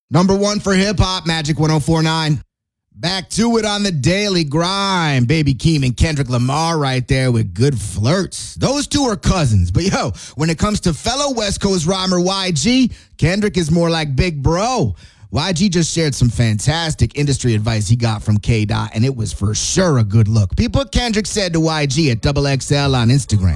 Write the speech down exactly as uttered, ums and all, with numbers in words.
Number one for hip-hop, Magic one oh four point nine. Back to it on the Daily Grind. Baby Keem and Kendrick Lamar right there with Good Flirts. Those two are cousins. But yo, when it comes to fellow West Coast rhymer Y G, Kendrick is more like Big Bro. Y G just shared some fantastic industry advice he got from K. Dot, and it was for sure a good look. People Kendrick said to Y G at double X L on Instagram.